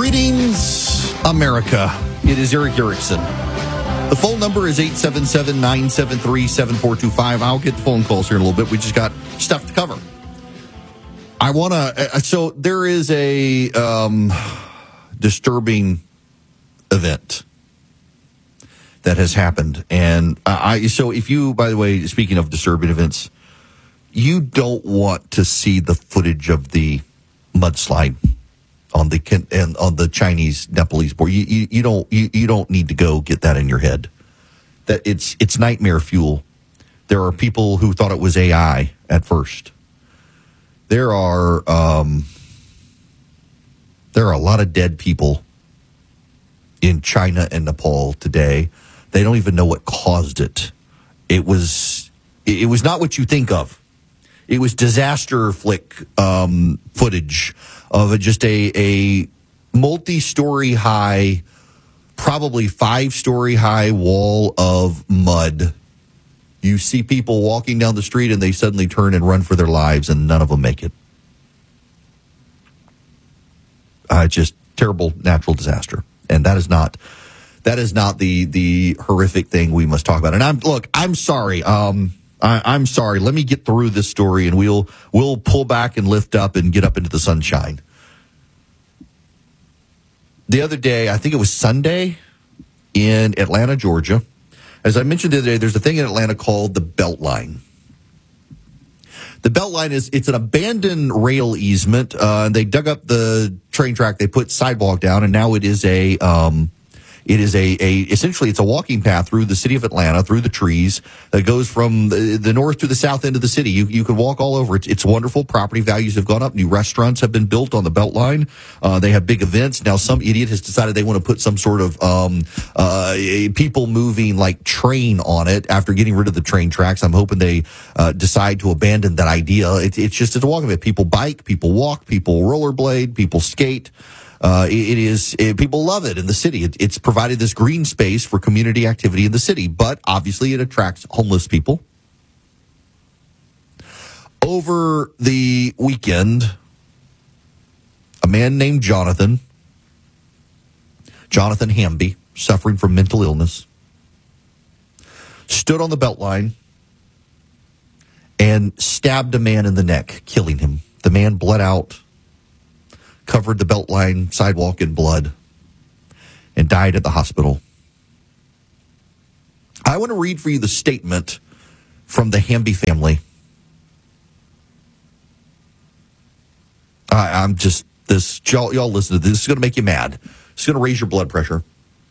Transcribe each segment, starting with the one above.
Greetings, America. It is Eric Erickson. The phone number is 877-973-7425. I'll get the phone calls here in a little bit. We just got stuff to cover. I want to, so there is a disturbing event that has happened. And so if you, by the way, speaking of disturbing events, you don't want to see the footage of the mudslide on the Chinese Nepalese border. You don't need to go get that in your head. That it's nightmare fuel. There are people who thought it was AI at first. There are a lot of dead people in China and Nepal today. They don't even know what caused it. It was not what you think of. It was disaster flick footage of just a multi-story high, probably 5-story high wall of mud. You see people walking down the street and they suddenly turn and run for their lives, and none of them make it. Just terrible natural disaster. And that is not the horrific thing we must talk about. And I'm sorry. I'm sorry. Let me get through this story, and we'll pull back and lift up and get up into the sunshine. The other day, I think it was Sunday, in Atlanta, Georgia. As I mentioned the other day, there's a thing in Atlanta called the Beltline. The Beltline it's an abandoned rail easement. They dug up the train track, they put sidewalk down, and now it is essentially it's a walking path through the city of Atlanta, through the trees, that goes from the north to the south end of the city. You can walk all over. It's wonderful. Property values have gone up. New restaurants have been built on the Beltline. They have big events. Now some idiot has decided they want to put some sort of people moving like train on it after getting rid of the train tracks. I'm hoping they decide to abandon that idea. It's just a walking path. People bike, people walk, people rollerblade, people skate. People love it in the city. It's provided this green space for community activity in the city, but obviously it attracts homeless people. Over the weekend, a man named Jonathan Hamby, suffering from mental illness, stood on the Beltline and stabbed a man in the neck, killing him. The man bled out, covered the Beltline sidewalk in blood, and died at the hospital. I want to read for you the statement from the Hamby family. Y'all listen to this. This is going to make you mad. It's going to raise your blood pressure.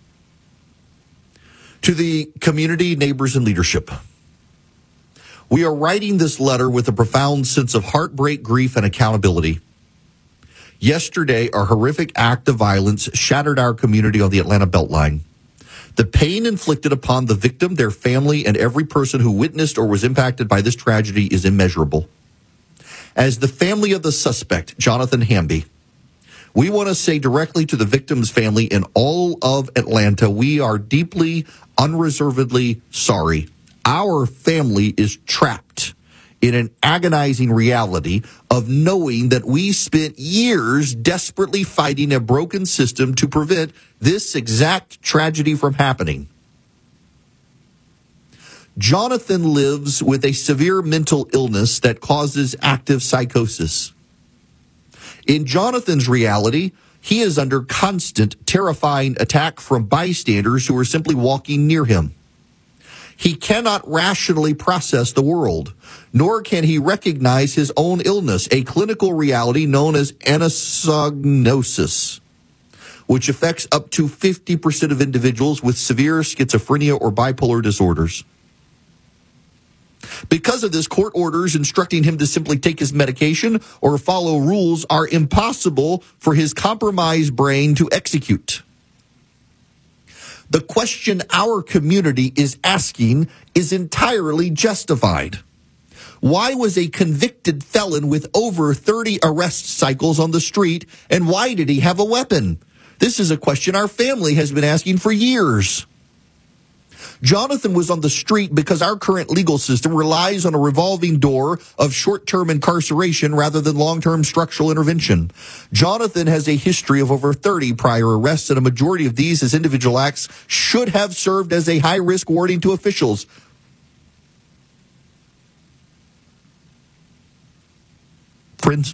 To the community, neighbors, and leadership, we are writing this letter with a profound sense of heartbreak, grief, and accountability. Yesterday, a horrific act of violence shattered our community on the Atlanta Beltline. The pain inflicted upon the victim, their family, and every person who witnessed or was impacted by this tragedy is immeasurable. As the family of the suspect, Jonathan Hamby, we want to say directly to the victim's family and all of Atlanta, we are deeply, unreservedly sorry. Our family is trapped in an agonizing reality of knowing that we spent years desperately fighting a broken system to prevent this exact tragedy from happening. Jonathan lives with a severe mental illness that causes active psychosis. In Jonathan's reality, he is under constant, terrifying attack from bystanders who are simply walking near him. He cannot rationally process the world, nor can he recognize his own illness, a clinical reality known as anosognosis, which affects up to 50% of individuals with severe schizophrenia or bipolar disorders. Because of this, court orders instructing him to simply take his medication or follow rules are impossible for his compromised brain to execute. The question our community is asking is entirely justified. Why was a convicted felon with over 30 arrest cycles on the street, and why did he have a weapon? This is a question our family has been asking for years. Jonathan was on the street because our current legal system relies on a revolving door of short-term incarceration rather than long-term structural intervention. Jonathan has a history of over 30 prior arrests, and a majority of these, his individual acts, should have served as a high-risk warning to officials. Friends,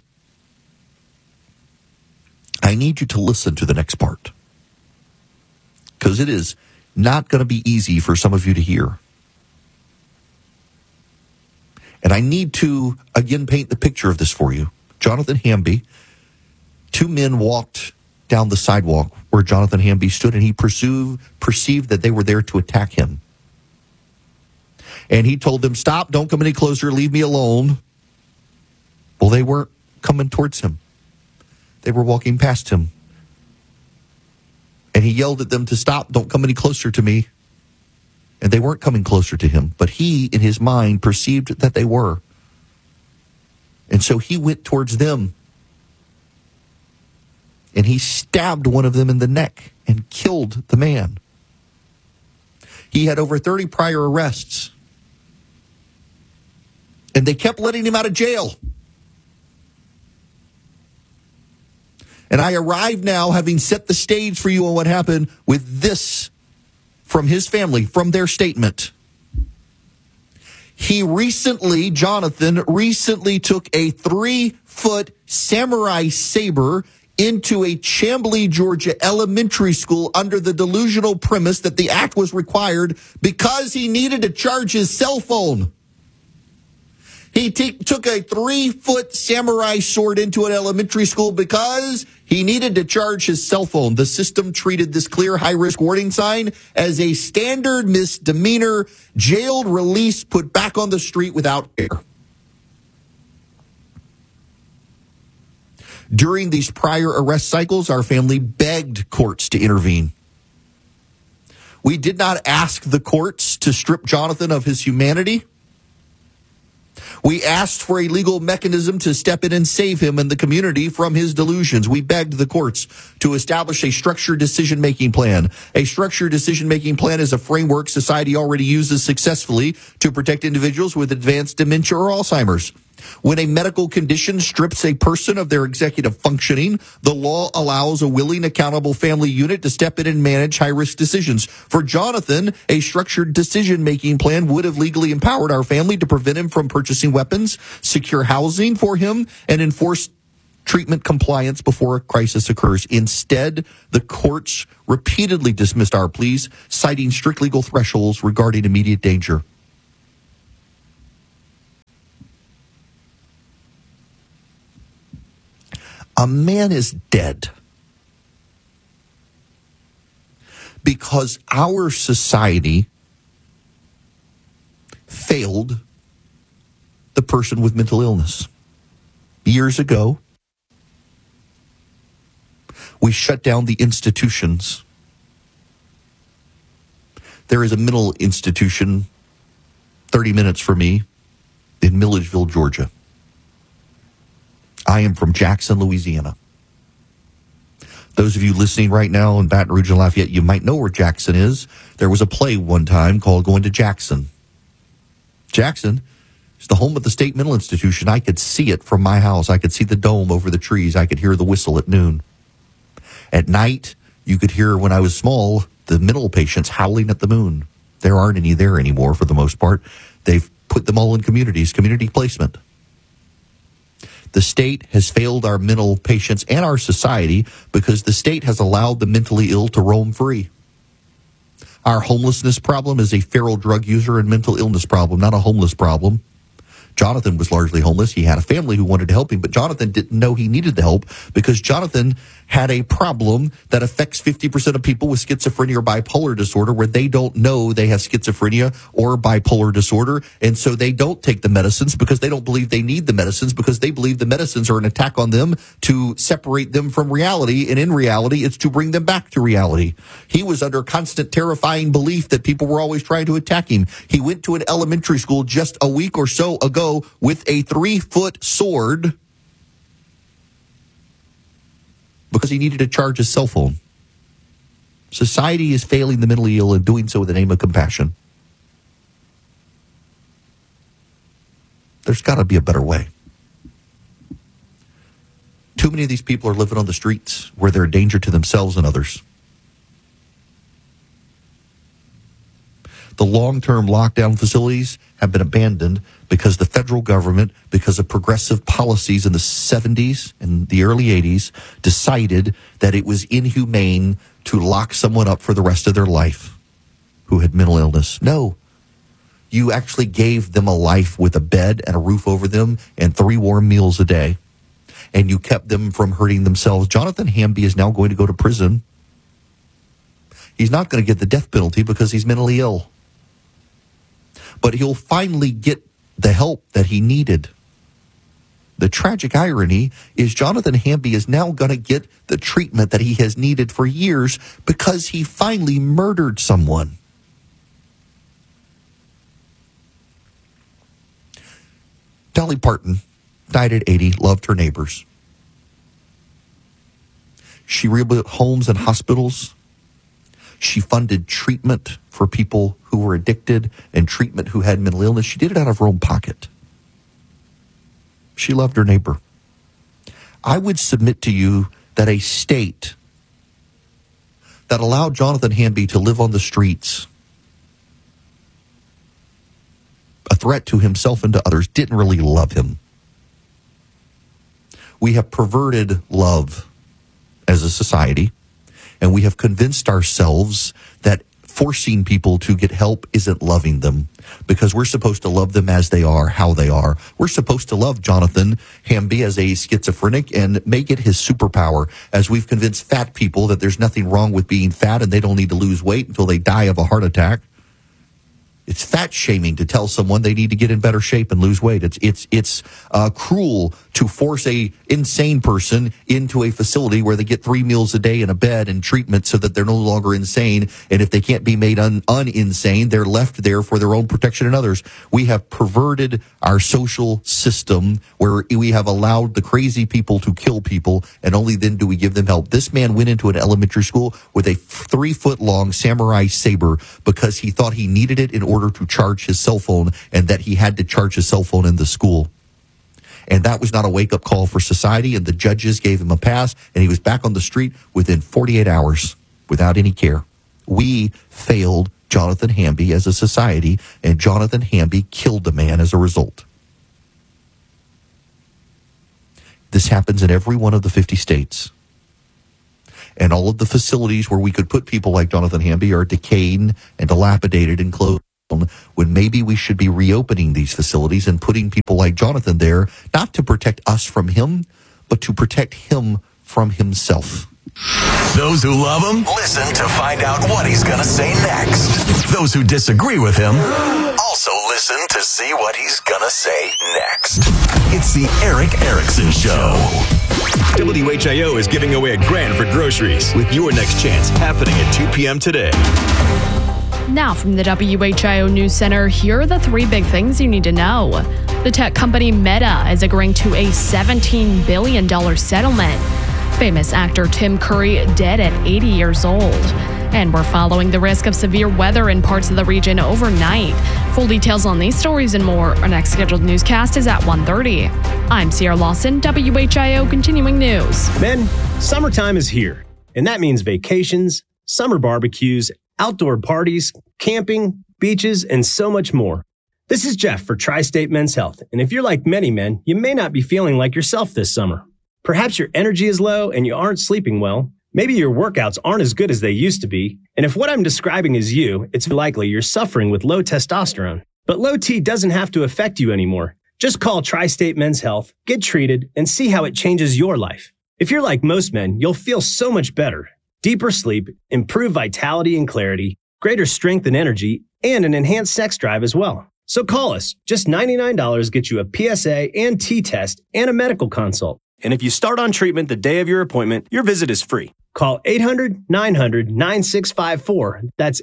I need you to listen to the next part, because it is not going to be easy for some of you to hear. And I need to, again, paint the picture of this for you. Jonathan Hamby, two men walked down the sidewalk where Jonathan Hamby stood, and he perceived that they were there to attack him. And he told them, "Stop, don't come any closer, leave me alone." Well, they weren't coming towards him. They were walking past him. And he yelled at them to stop, "Don't come any closer to me." And they weren't coming closer to him, but he, in his mind, perceived that they were. And so he went towards them. And he stabbed one of them in the neck and killed the man. He had over 30 prior arrests. And they kept letting him out of jail. And I arrive now, having set the stage for you on what happened, with this from his family, from their statement. Jonathan recently took a 3-foot samurai saber into a Chamblee, Georgia elementary school under the delusional premise that the act was required because he needed to charge his cell phone. He took a 3-foot samurai sword into an elementary school because he needed to charge his cell phone. The system treated this clear high-risk warning sign as a standard misdemeanor, jailed, released, put back on the street without care. During these prior arrest cycles, our family begged courts to intervene. We did not ask the courts to strip Jonathan of his humanity. We asked for a legal mechanism to step in and save him and the community from his delusions. We begged the courts to establish a structured decision-making plan. A structured decision-making plan is a framework society already uses successfully to protect individuals with advanced dementia or Alzheimer's. When a medical condition strips a person of their executive functioning, the law allows a willing, accountable family unit to step in and manage high-risk decisions. For Jonathan, a structured decision-making plan would have legally empowered our family to prevent him from purchasing weapons, secure housing for him, and enforce treatment compliance before a crisis occurs. Instead, the courts repeatedly dismissed our pleas, citing strict legal thresholds regarding immediate danger. A man is dead because our society failed the person with mental illness. Years ago, we shut down the institutions. There is a mental institution 30 minutes from me in Milledgeville, Georgia. I am from Jackson, Louisiana. Those of you listening right now in Baton Rouge and Lafayette, you might know where Jackson is. There was a play one time called Going to Jackson. Jackson is the home of the State Mental Institution. I could see it from my house. I could see the dome over the trees. I could hear the whistle at noon. At night, you could hear, when I was small, the mental patients howling at the moon. There aren't any there anymore for the most part. They've put them all in communities, community placement. The state has failed our mental patients and our society because the state has allowed the mentally ill to roam free. Our homelessness problem is a feral drug user and mental illness problem, not a homeless problem. Jonathan was largely homeless. He had a family who wanted to help him, but Jonathan didn't know he needed the help because Jonathan had a problem that affects 50% of people with schizophrenia or bipolar disorder, where they don't know they have schizophrenia or bipolar disorder, and so they don't take the medicines because they don't believe they need the medicines, because they believe the medicines are an attack on them to separate them from reality, and in reality, it's to bring them back to reality. He was under constant terrifying belief that people were always trying to attack him. He went to an elementary school just a week or so ago with a 3-foot sword because he needed to charge his cell phone. Society is failing the mentally ill and doing so in the name of compassion. There's got to be a better way. Too many of these people are living on the streets where they're a danger to themselves and others. The long-term lockdown facilities have been abandoned because the federal government, because of progressive policies in the 70s and the early 80s, decided that it was inhumane to lock someone up for the rest of their life who had mental illness. No. You actually gave them a life with a bed and a roof over them and 3 warm meals a day. And you kept them from hurting themselves. Jonathan Hamby is now going to go to prison. He's not going to get the death penalty because he's mentally ill. But he'll finally get the help that he needed. The tragic irony is Jonathan Hamby is now going to get the treatment that he has needed for years because he finally murdered someone. Dolly Parton died at 80, loved her neighbors. She rebuilt homes and hospitals. She funded treatment for people who were addicted and treatment who had mental illness. She did it out of her own pocket. She loved her neighbor. I would submit to you that a state that allowed Jonathan Hamby to live on the streets, a threat to himself and to others, didn't really love him. We have perverted love as a society, and we have convinced ourselves that forcing people to get help isn't loving them because we're supposed to love them as they are, how they are. We're supposed to love Jonathan Hamby as a schizophrenic and make it his superpower, as we've convinced fat people that there's nothing wrong with being fat and they don't need to lose weight until they die of a heart attack. It's fat shaming to tell someone they need to get in better shape and lose weight. It's cruel to force a insane person into a facility where they get 3 meals a day and a bed and treatment so that they're no longer insane. And if they can't be made uninsane, they're left there for their own protection and others. We have perverted our social system where we have allowed the crazy people to kill people, and only then do we give them help. This man went into an elementary school with a 3-foot-long samurai saber because he thought he needed it in order to charge his cell phone, and that he had to charge his cell phone in the school. And that was not a wake-up call for society, and the judges gave him a pass, and he was back on the street within 48 hours without any care. We failed Jonathan Hamby as a society, and Jonathan Hamby killed the man as a result. This happens in every one of the 50 states. And all of the facilities where we could put people like Jonathan Hamby are decaying and dilapidated and closed, when maybe we should be reopening these facilities and putting people like Jonathan there, not to protect us from him, but to protect him from himself. Those who love him, listen to find out what he's going to say next. Those who disagree with him, also listen to see what he's going to say next. It's the Erick Erickson Show. WHIO is giving away $1,000 for groceries with your next chance happening at 2 p.m. today. Now from the WHIO News Center, here are the 3 big things you need to know. The tech company Meta is agreeing to a $17 billion settlement. Famous actor Tim Curry dead at 80 years old. And we're following the risk of severe weather in parts of the region overnight. Full details on these stories and more. Our next scheduled newscast is at 1:30. I'm Sierra Lawson, WHIO Continuing News. Men, summertime is here, and that means vacations, summer barbecues, outdoor parties, camping, beaches, and so much more. This is Jeff for Tri-State Men's Health, and if you're like many men, you may not be feeling like yourself this summer. Perhaps your energy is low and you aren't sleeping well. Maybe your workouts aren't as good as they used to be. And if what I'm describing is you, it's likely you're suffering with low testosterone. But low T doesn't have to affect you anymore. Just call Tri-State Men's Health, get treated, and see how it changes your life. If you're like most men, you'll feel so much better. Deeper sleep, improved vitality and clarity, greater strength and energy, and an enhanced sex drive as well. So call us. Just $99 gets you a PSA and T-test and a medical consult. And if you start on treatment the day of your appointment, your visit is free. Call 800-900-9654. That's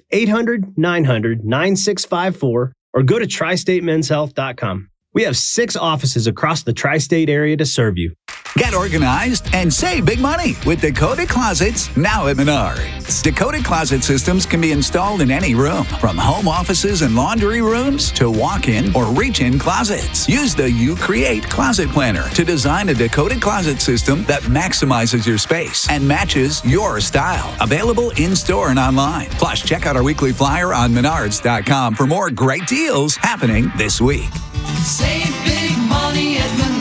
800-900-9654. Or go to tristatemenshealth.com. We have 6 offices across the tri-state area to serve you. Get organized and save big money with Dakota Closets now at Menards. Dakota Closet systems can be installed in any room, from home offices and laundry rooms to walk-in or reach-in closets. Use the You Create Closet Planner to design a Dakota Closet system that maximizes your space and matches your style. Available in-store and online. Plus, check out our weekly flyer on Menards.com for more great deals happening this week. Save big money at Menards.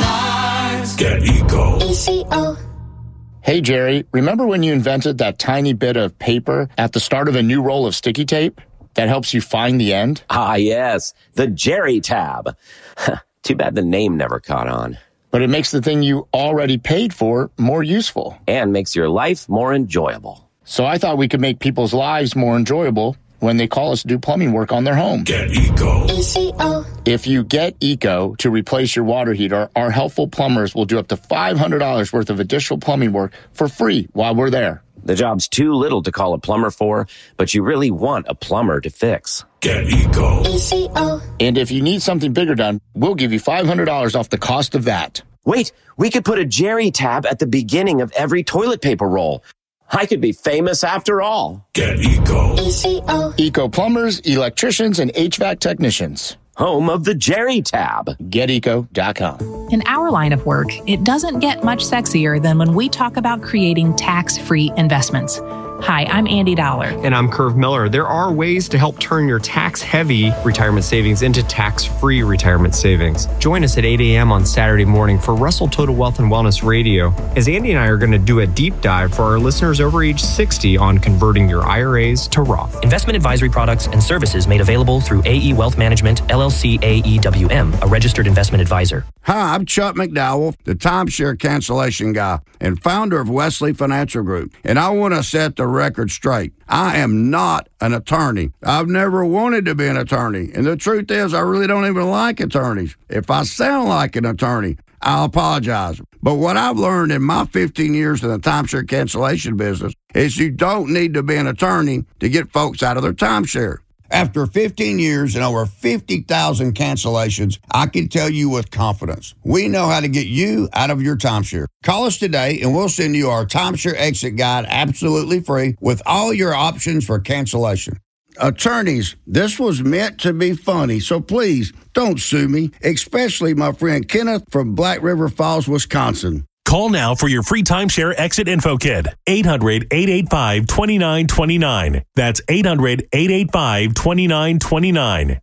Get Eco. ECO. Hey, Jerry, remember when you invented that tiny bit of paper at the start of a new roll of sticky tape that helps you find the end? Ah, yes, the Jerry tab. Too bad the name never caught on. But it makes the thing you already paid for more useful. And makes your life more enjoyable. So I thought we could make people's lives more enjoyable when they call us to do plumbing work on their home. Get Eco. ECO. If you get Eco to replace your water heater, our helpful plumbers will do up to $500 worth of additional plumbing work for free while we're there. The job's too little to call a plumber for, but you really want a plumber to fix. Get Eco. ECO. And if you need something bigger done, we'll give you $500 off the cost of that. Wait, we could put a Jerry tab at the beginning of every toilet paper roll. I could be famous after all. Get Eco. ECO. Eco plumbers, electricians, and HVAC technicians. Home of the Jerry tab. GetEco.com. In our line of work, it doesn't get much sexier than when we talk about creating tax-free investments. Hi, I'm Andy Dollar. And I'm Curve Miller. There are ways to help turn your tax-heavy retirement savings into tax-free retirement savings. Join us at 8 a.m. on Saturday morning for Russell Total Wealth and Wellness Radio, as Andy and I are going to do a deep dive for our listeners over age 60 on converting your IRAs to Roth. Investment advisory products and services made available through AE Wealth Management, LLC AEWM, a registered investment advisor. Hi, I'm Chuck McDowell, the timeshare cancellation guy and founder of Wesley Financial Group. And I want to set the record straight. I am not an attorney. I've never wanted to be an attorney. And the truth is, I really don't even like attorneys. If I sound like an attorney, I'll apologize. But what I've learned in my 15 years in the timeshare cancellation business is you don't need to be an attorney to get folks out of their timeshare. After 15 years and over 50,000 cancellations, I can tell you with confidence, we know how to get you out of your timeshare. Call us today and we'll send you our timeshare exit guide absolutely free with all your options for cancellation. Attorneys, this was meant to be funny, so please don't sue me, especially my friend Kenneth from Black River Falls, Wisconsin. Call now for your free timeshare exit info kit. 800-885-2929. That's 800-885-2929.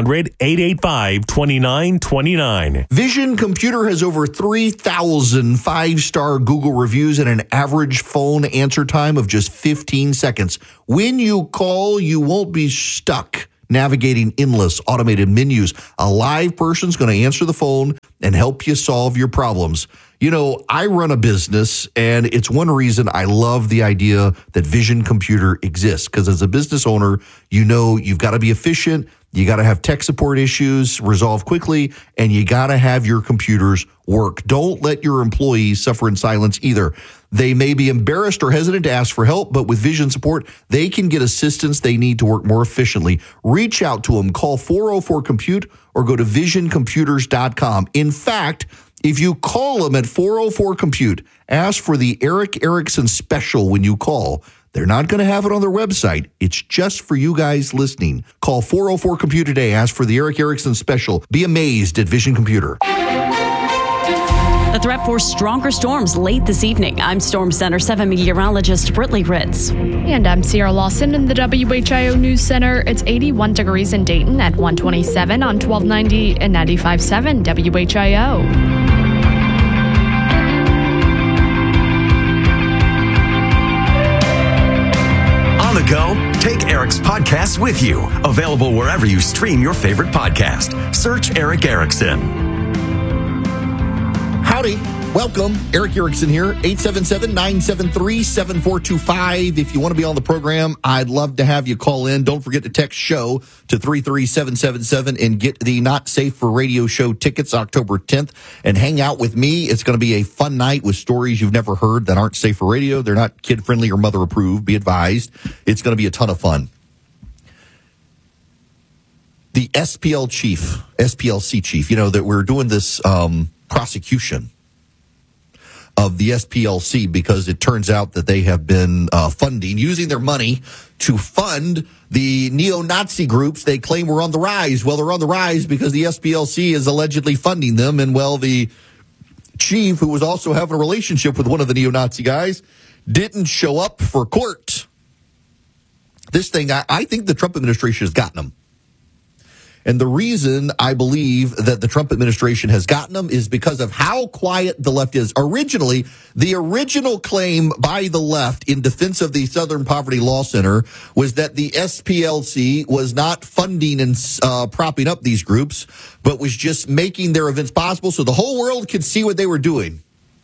800-885-2929. Vision Computer has over 3,000 five-star Google reviews and an average phone answer time of just 15 seconds. When you call, you won't be stuck navigating endless automated menus. A live person's going to answer the phone and help you solve your problems. You know, I run a business, and it's one reason I love the idea that Vision Computer exists, because as a business owner, you know you've got to be efficient, you got to have tech support issues resolved quickly, and you got to have your computers work. Don't let your employees suffer in silence either. They may be embarrassed or hesitant to ask for help, but with Vision support, they can get assistance they need to work more efficiently. Reach out to them. Call 404-COMPUTE or go to visioncomputers.com. In fact, if you call them at 404-COMPUTE, ask for the Eric Erickson special when you call. They're not going to have it on their website. It's just for you guys listening. Call 404-COMPUTE today. Ask for the Eric Erickson special. Be amazed at Vision Computer. The threat for stronger storms late this evening. I'm Storm Center 7 meteorologist Brittany Ritz. And I'm Sierra Lawson in the WHIO News Center. It's 81 degrees in Dayton at 127 on 1290 and 95.7 WHIO. On the go, take Eric's podcast with you. Available wherever you stream your favorite podcast. Search Eric Erickson. Howdy. Welcome. Eric Erickson here. 877-973-7425. If you want to be on the program, I'd love to have you call in. Don't forget to text SHOW to 33777 and get the Not Safe for Radio show tickets October 10th and hang out with me. It's going to be a fun night with stories you've never heard that aren't safe for radio. They're not kid-friendly or mother-approved. Be advised. It's going to be a ton of fun. The SPLC chief, you know, that we're doing this prosecution of the SPLC because it turns out that they have been using their money to fund the neo-Nazi groups they claim were on the rise. Well, they're on the rise because the SPLC is allegedly funding them. And, well, the chief, who was also having a relationship with one of the neo-Nazi guys, didn't show up for court. This thing, I think the Trump administration has gotten them. And the reason I believe that the Trump administration has gotten them is because of how quiet the left is. Originally, the original claim by the left in defense of the Southern Poverty Law Center was that the SPLC was not funding and propping up these groups, but was just making their events possible so the whole world could see what they were doing.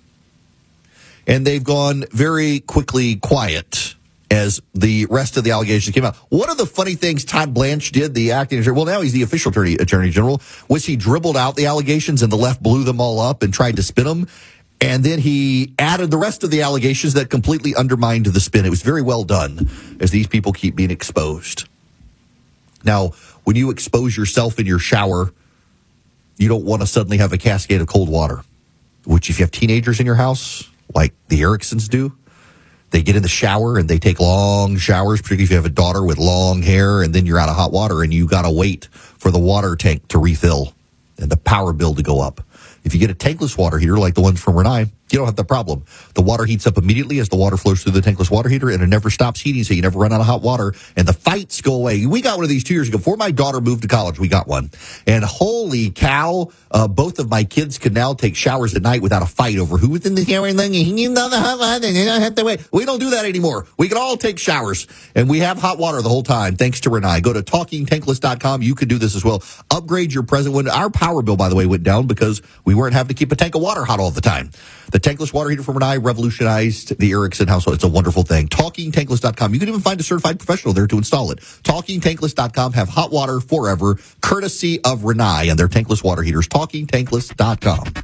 And they've gone very quickly quiet as the rest of the allegations came out. One of the funny things Todd Blanche did, the acting attorney, well, now he's the official attorney general, was he dribbled out the allegations and the left blew them all up and tried to spin them. And then he added the rest of the allegations that completely undermined the spin. It was very well done as these people keep being exposed. Now, when you expose yourself in your shower, you don't want to suddenly have a cascade of cold water, which if you have teenagers in your house, like the Ericksons do, they get in the shower and they take long showers, particularly if you have a daughter with long hair, and then you're out of hot water and you got to wait for the water tank to refill and the power bill to go up. If you get a tankless water heater like the ones from Renai, you don't have the problem. The water heats up immediately as the water flows through the tankless water heater, and it never stops heating, so you never run out of hot water, and the fights go away. We got one of these 2 years ago. Before my daughter moved to college, we got one. And holy cow, both of my kids can now take showers at night without a fight over who was in the shower and then you down the hot water and I have to wait. We don't do that anymore. We can all take showers, and we have hot water the whole time, thanks to Renai. Go to TalkingTankless.com. You can do this as well. Upgrade your present one. Our power bill, by the way, went down because we weren't having to keep a tank of water hot all the time. The tankless water heater from Renai revolutionized the Erickson household. It's a wonderful thing. TalkingTankless.com. You can even find a certified professional there to install it. TalkingTankless.com. Have hot water forever, courtesy of Renai and their tankless water heaters. TalkingTankless.com.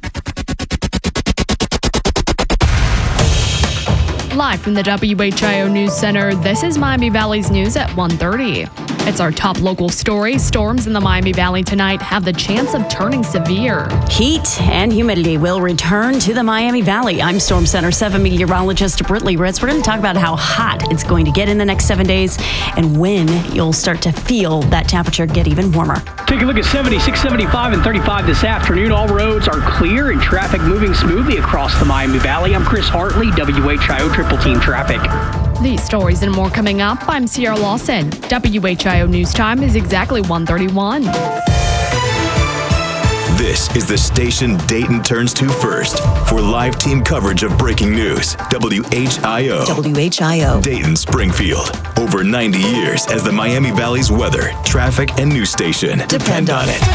Live from the WHIO News Center, this is Miami Valley's news at 1:30. It's our top local story. Storms in the Miami Valley tonight have the chance of turning severe. Heat and humidity will return to the Miami Valley. I'm Storm Center 7 meteorologist Brittany Ritz. We're going to talk about how hot it's going to get in the next 7 days and when you'll start to feel that temperature get even warmer. Take a look at 76, 75, and 35 this afternoon. All roads are clear and traffic moving smoothly across the Miami Valley. I'm Chris Hartley, WHIO Triple Team Traffic. These stories and more coming up. I'm Sierra Lawson. WHIO News Time is exactly 1:31. This is the station Dayton turns to first for live team coverage of breaking news. WHIO. WHIO. Dayton, Springfield. Over 90 years as the Miami Valley's weather, traffic, and news station. Depend on it.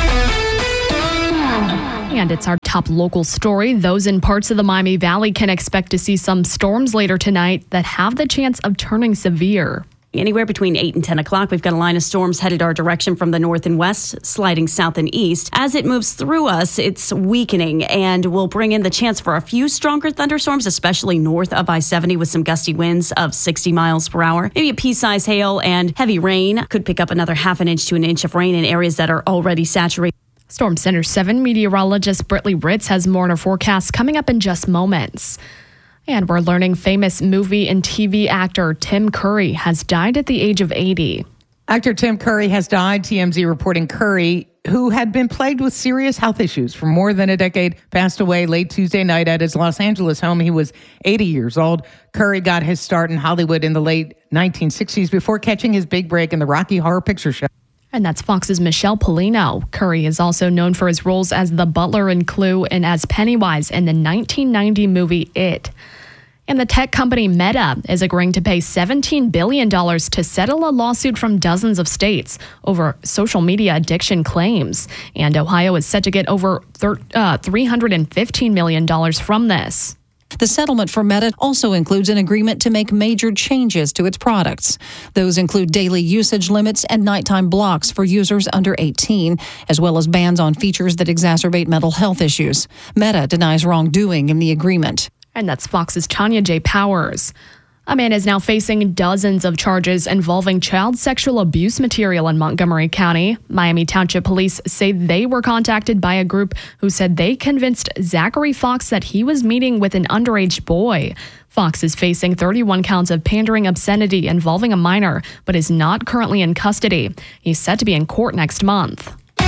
And it's our top local story. Those in parts of the Miami Valley can expect to see some storms later tonight that have the chance of turning severe. Anywhere between 8 and 10 o'clock, we've got a line of storms headed our direction from the north and west, sliding south and east. As it moves through us, it's weakening and will bring in the chance for a few stronger thunderstorms, especially north of I-70 with some gusty winds of 60 miles per hour. Maybe a pea-sized hail and heavy rain. Could pick up another half an inch to an inch of rain in areas that are already saturated. Storm Center 7 meteorologist Brittany Ritz has more on her forecast coming up in just moments. And we're learning famous movie and TV actor Tim Curry has died at the age of 80. Actor Tim Curry has died. TMZ reporting Curry, who had been plagued with serious health issues for more than a decade, passed away late Tuesday night at his Los Angeles home. He was 80 years old. Curry got his start in Hollywood in the late 1960s before catching his big break in the Rocky Horror Picture Show. And that's Fox's Michelle Pollino. Curry is also known for his roles as the butler in Clue and as Pennywise in the 1990 movie It. And the tech company Meta is agreeing to pay $17 billion to settle a lawsuit from dozens of states over social media addiction claims. And Ohio is set to get over $315 million from this. The settlement for Meta also includes an agreement to make major changes to its products. Those include daily usage limits and nighttime blocks for users under 18, as well as bans on features that exacerbate mental health issues. Meta denies wrongdoing in the agreement. And that's Fox's Tanya J. Powers. A man is now facing dozens of charges involving child sexual abuse material in Montgomery County. Miami Township Police say they were contacted by a group who said they convinced Zachary Fox that he was meeting with an underage boy. Fox is facing 31 counts of pandering obscenity involving a minor, but is not currently in custody. He's set to be in court next month.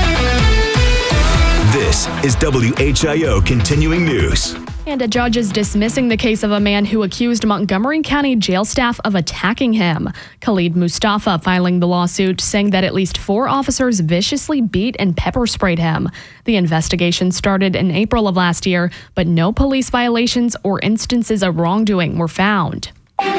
This is WHIO Continuing News. And a judge is dismissing the case of a man who accused Montgomery County jail staff of attacking him. Khalid Mustafa filing the lawsuit, saying that at least 4 officers viciously beat and pepper sprayed him. The investigation started in April of last year, but no police violations or instances of wrongdoing were found.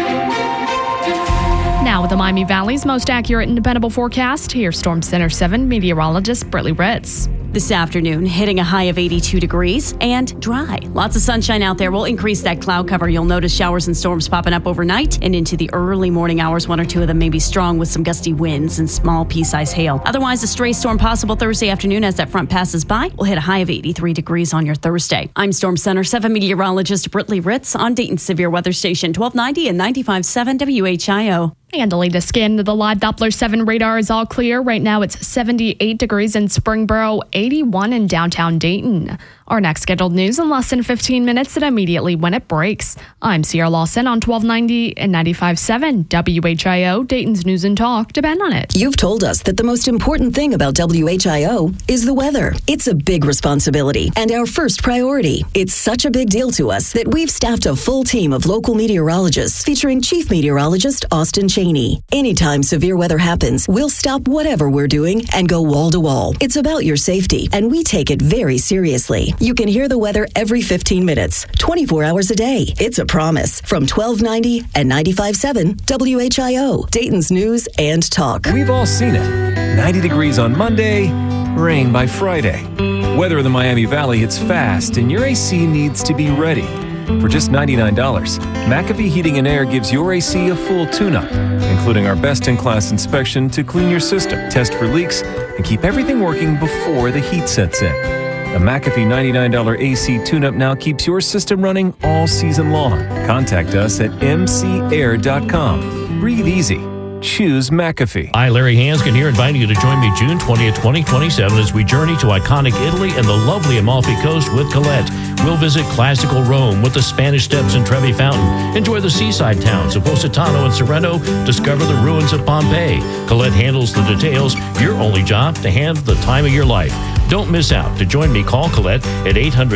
Now with the Miami Valley's most accurate and dependable forecast, here's Storm Center 7 meteorologist Brittany Ritz. This afternoon, hitting a high of 82 degrees and dry. Lots of sunshine out there. We'll increase that cloud cover. You'll notice showers and storms popping up overnight and into the early morning hours. 1 or 2 of them may be strong with some gusty winds and small pea-sized hail. Otherwise, a stray storm possible Thursday afternoon as that front passes by. We'll hit a high of 83 degrees on your Thursday. I'm Storm Center 7 meteorologist Brittany Ritz on Dayton's Severe Weather Station 1290 and 95.7 WHIO. And the latest scan of the live Doppler 7 radar is all clear. Right now it's 78 degrees in Springboro, 81 in downtown Dayton. Our next scheduled news in less than 15 minutes and immediately when it breaks. I'm Sierra Lawson on 1290 and 95.7 WHIO, Dayton's News and Talk. Depend on it. You've told us that the most important thing about WHIO is the weather. It's a big responsibility and our first priority. It's such a big deal to us that we've staffed a full team of local meteorologists featuring Chief Meteorologist Austin Cheney. Anytime severe weather happens, we'll stop whatever we're doing and go wall to wall. It's about your safety, and we take it very seriously. You can hear the weather every 15 minutes, 24 hours a day. It's a promise from 1290 and 95.7 WHIO, Dayton's News and Talk. We've all seen it. 90 degrees on Monday, rain by Friday. Weather in the Miami Valley hits fast, and your AC needs to be ready. For just $99, McAfee Heating and Air gives your AC a full tune-up, including our best-in-class inspection to clean your system, test for leaks, and keep everything working before the heat sets in. The McAfee $99 AC tune-up now keeps your system running all season long. Contact us at mcair.com. Breathe easy. Choose McAfee. Hi, Larry Hanskin here, inviting you to join me June 20th, 2027 as we journey to iconic Italy and the lovely Amalfi Coast with Colette. We'll visit classical Rome with the Spanish Steps and Trevi Fountain, enjoy the seaside towns of Positano and Sorrento, discover the ruins of Pompeii. Colette handles the details. Your only job to have the time of your life. Don't miss out. To join me, call Colette at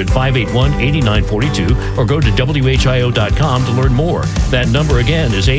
800-581-8942 or go to WHIO.com to learn more. That number again is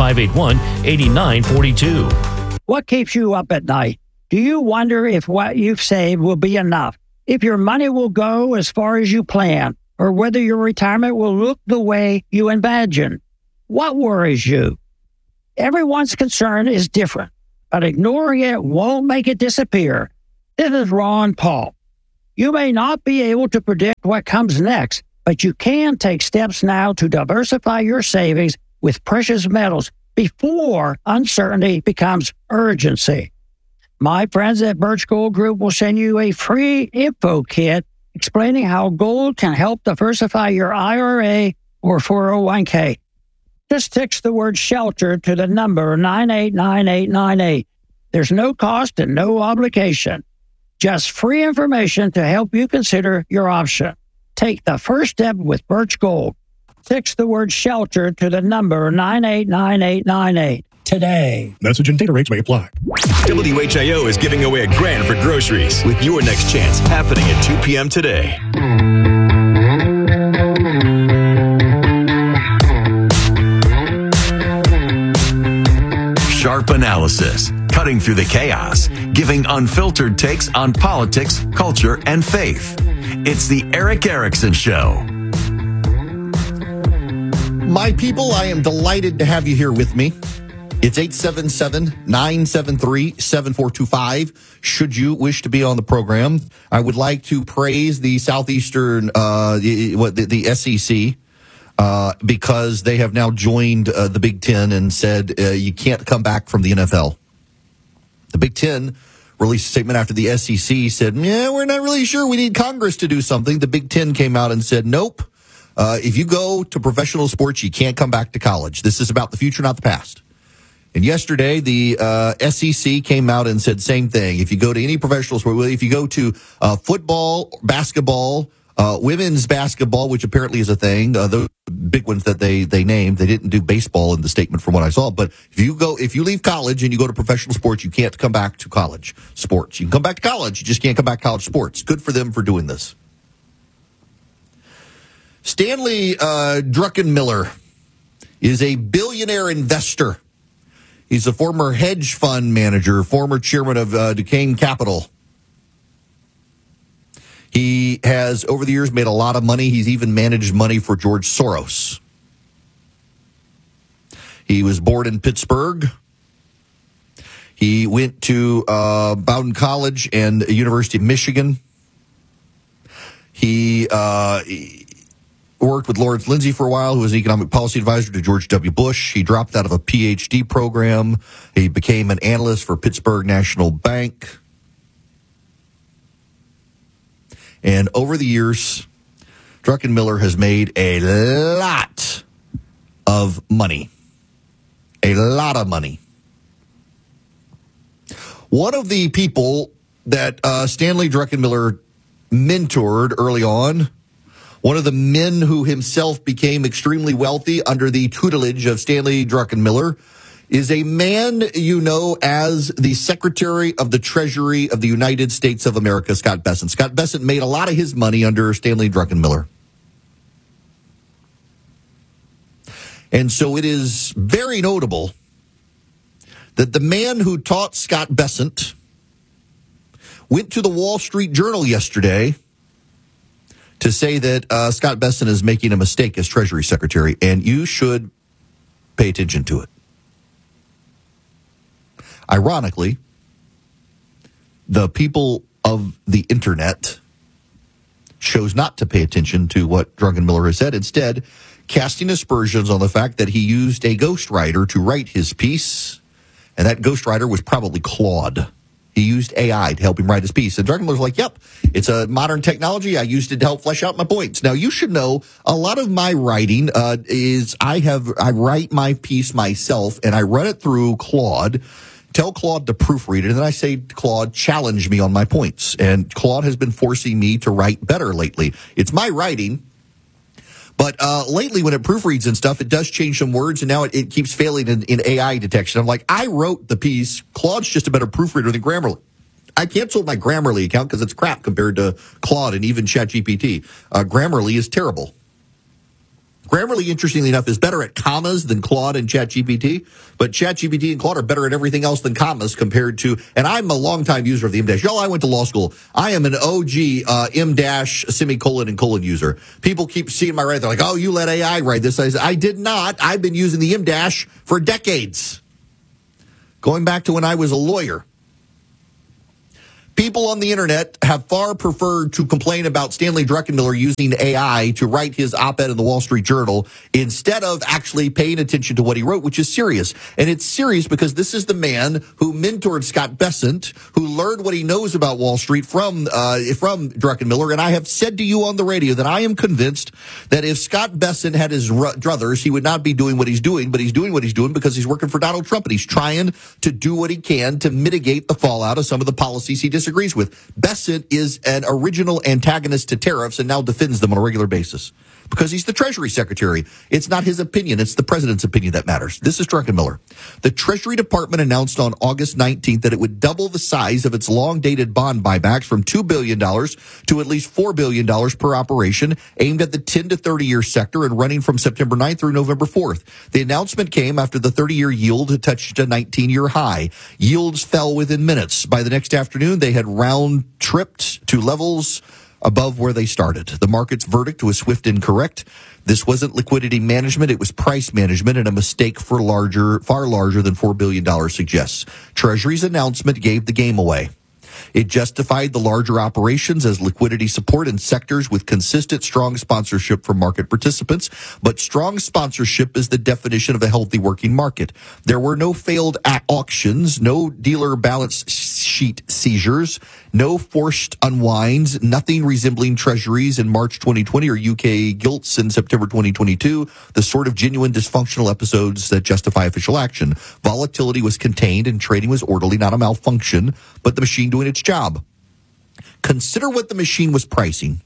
800-581-8942. What keeps you up at night? Do you wonder if what you've saved will be enough? If your money will go as far as you plan? Or whether your retirement will look the way you imagine? What worries you? Everyone's concern is different, but ignoring it won't make it disappear. This is Ron Paul. You may not be able to predict what comes next, but you can take steps now to diversify your savings with precious metals before uncertainty becomes urgency. My friends at Birch Gold Group will send you a free info kit explaining how gold can help diversify your IRA or 401k. Just text the word SHELTER to the number 989898. There's no cost and no obligation. Just free information to help you consider your option. Take the first step with Birch Gold. Text the word SHELTER to the number 989898 today. Message and data rates may apply. WHIO is giving away $1,000 for groceries with your next chance happening at 2 p.m. today. Sharp analysis, cutting through the chaos, giving unfiltered takes on politics, culture, and faith. It's the Erick Erickson Show. My people, I am delighted to have you here with me. It's 877-973-7425. Should you wish to be on the program, I would like to praise the Southeastern, the SEC, because they have now joined the Big Ten and said you can't come back from the NFL. The Big Ten released a statement after the SEC said, we're not really sure. We need Congress to do something. The Big Ten came out and said, nope. If you go to professional sports, you can't come back to college. This is about the future, not the past. And yesterday, the SEC came out and said same thing. If you go to any professional sport, if you go to football, basketball, women's basketball, which apparently is a thing, those big ones that they named, they didn't do baseball in the statement from what I saw. But if you leave college and you go to professional sports, you can't come back to college sports. You can come back to college, you just can't come back to college sports. Good for them for doing this. Stanley Druckenmiller is a billionaire investor. He's a former hedge fund manager, former chairman of Duquesne Capital. He has, over the years, made a lot of money. He's even managed money for George Soros. He was born in Pittsburgh. He went to Bowdoin College and the University of Michigan. He worked with Lawrence Lindsay for a while, who was an economic policy advisor to George W. Bush. He dropped out of a PhD program. He became an analyst for Pittsburgh National Bank. And over the years, Druckenmiller has made a lot of money. A lot of money. One of the people that Stanley Druckenmiller mentored early on, one of the men who himself became extremely wealthy under the tutelage of Stanley Druckenmiller, is a man you know as the Secretary of the Treasury of the United States of America, Scott Bessent. Scott Bessent made a lot of his money under Stanley Druckenmiller. And so it is very notable that the man who taught Scott Bessent went to the Wall Street Journal yesterday to say that Scott Bessent is making a mistake as Treasury Secretary, and you should pay attention to it. Ironically, the people of the internet chose not to pay attention to what Druckenmiller has said, instead casting aspersions on the fact that he used a ghostwriter to write his piece, and that ghostwriter was probably Claude. He used AI to help him write his piece. And Druckenmiller's like, yep, it's a modern technology. I used it to help flesh out my points. Now, you should know a lot of my writing is I write my piece myself, and I run it through Claude, tell Claude to proofread it, and then I say to Claude, challenge me on my points. And Claude has been forcing me to write better lately. It's my writing. But lately, when it proofreads and stuff, it does change some words, and now it keeps failing in AI detection. I'm like, I wrote the piece. Claude's just a better proofreader than Grammarly. I canceled my Grammarly account because it's crap compared to Claude and even ChatGPT. Grammarly is terrible. Grammarly, interestingly enough, is better at commas than Claude and ChatGPT, but ChatGPT and Claude are better at everything else than commas compared to, and I'm a longtime user of the M-dash. Y'all, I went to law school. I am an OG M-dash semicolon and colon user. People keep seeing my writing. They're like, oh, you let AI write this. I did not. I've been using the M-dash for decades. Going back to when I was a lawyer. People on the internet have far preferred to complain about Stanley Druckenmiller using AI to write his op-ed in the Wall Street Journal instead of actually paying attention to what he wrote, which is serious. And it's serious because this is the man who mentored Scott Bessent, who learned what he knows about Wall Street from Druckenmiller. And I have said to you on the radio that I am convinced that if Scott Bessent had his druthers, he would not be doing what he's doing, but he's doing what he's doing because he's working for Donald Trump, and he's trying to do what he can to mitigate the fallout of some of the policies he disagrees with. Bessent is an original antagonist to tariffs and now defends them on a regular basis because he's the Treasury Secretary. It's not his opinion. It's the president's opinion that matters. This is Druckenmiller. The Treasury Department announced on August 19th that it would double the size of its long-dated bond buybacks from $2 billion to at least $4 billion per operation, aimed at the 10 to 30-year sector and running from September 9th through November 4th. The announcement came after the 30-year yield touched a 19-year high. Yields fell within minutes. By the next afternoon, they had round-tripped to levels above where they started. The market's verdict was swift and correct. This wasn't liquidity management, it was price management, and a mistake far larger than $4 billion suggests. Treasury's announcement gave the game away. It justified the larger operations as liquidity support in sectors with consistent, strong sponsorship from market participants. But strong sponsorship is the definition of a healthy working market. There were no failed auctions, no dealer balance sheet seizures, no forced unwinds, nothing resembling treasuries in March 2020 or UK gilts in September 2022, the sort of genuine dysfunctional episodes that justify official action. Volatility was contained and trading was orderly, not a malfunction, but the machine doing its job. Consider what the machine was pricing.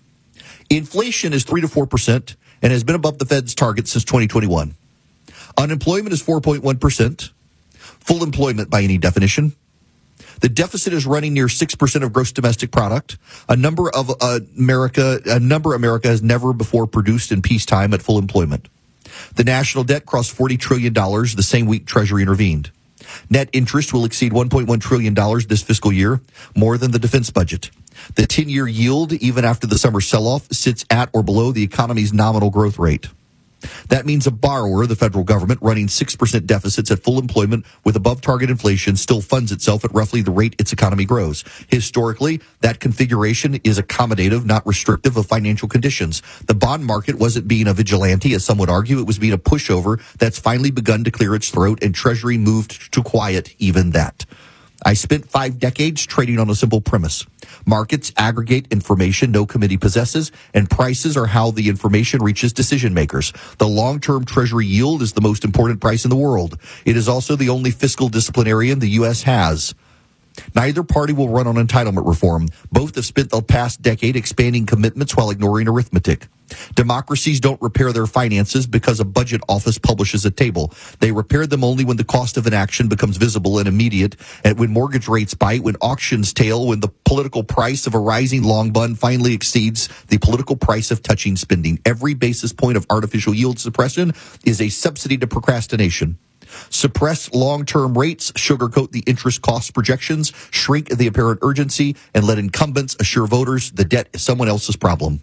Inflation is 3 to 4% and has been above the Fed's target since 2021. Unemployment is 4.1%. Full employment by any definition. The deficit is running near 6% of gross domestic product, a number America has never before produced in peacetime at full employment. The national debt crossed $40 trillion the same week Treasury intervened. Net interest will exceed $1.1 trillion this fiscal year, more than the defense budget. The 10-year yield, even after the summer sell-off, sits at or below the economy's nominal growth rate. That means a borrower, the federal government, running 6% deficits at full employment with above-target inflation still funds itself at roughly the rate its economy grows. Historically, that configuration is accommodative, not restrictive of financial conditions. The bond market wasn't being a vigilante, as some would argue. It was being a pushover that's finally begun to clear its throat, and Treasury moved to quiet even that. I spent 5 decades trading on a simple premise. Markets aggregate information no committee possesses, and prices are how the information reaches decision makers. The long-term Treasury yield is the most important price in the world. It is also the only fiscal disciplinarian the U.S. has. Neither party will run on entitlement reform. Both have spent the past decade expanding commitments while ignoring arithmetic. Democracies don't repair their finances because a budget office publishes a table. They repair them only when the cost of inaction becomes visible and immediate, and when mortgage rates bite, when auctions tail, when the political price of a rising long bond finally exceeds the political price of touching spending. Every basis point of artificial yield suppression is a subsidy to procrastination. Suppress long-term rates, sugarcoat the interest cost projections, shrink the apparent urgency, and let incumbents assure voters the debt is someone else's problem.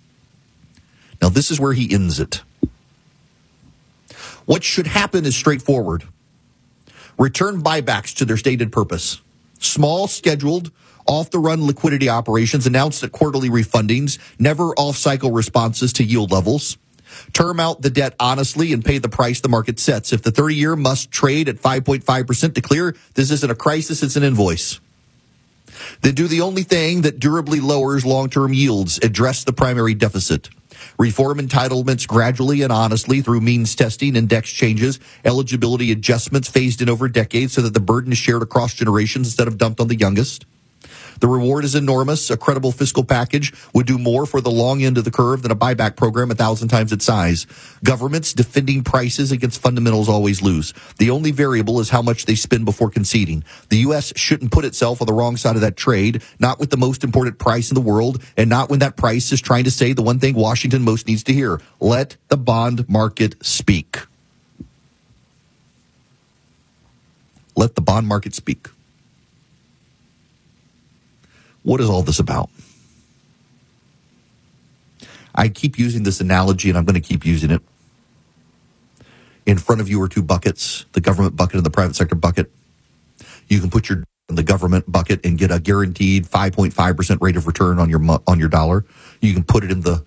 Now, this is where he ends it. What should happen is straightforward. Return buybacks to their stated purpose. Small, scheduled, off-the-run liquidity operations announced at quarterly refundings, never off-cycle responses to yield levels. Term out the debt honestly and pay the price the market sets. If the 30-year must trade at 5.5% to clear, this isn't a crisis, it's an invoice. Then do the only thing that durably lowers long-term yields, address the primary deficit. Reform entitlements gradually and honestly through means testing, index changes, eligibility adjustments phased in over decades so that the burden is shared across generations instead of dumped on the youngest. The reward is enormous. A credible fiscal package would do more for the long end of the curve than a buyback program 1,000 times its size. Governments defending prices against fundamentals always lose. The only variable is how much they spend before conceding. The U.S. shouldn't put itself on the wrong side of that trade, not with the most important price in the world, and not when that price is trying to say the one thing Washington most needs to hear. Let the bond market speak. Let the bond market speak. What is all this about? I keep using this analogy, and I'm going to keep using it. In front of you are 2 buckets, the government bucket and the private sector bucket. You can put your in the government bucket and get a guaranteed 5.5% rate of return on your dollar. You can put it in the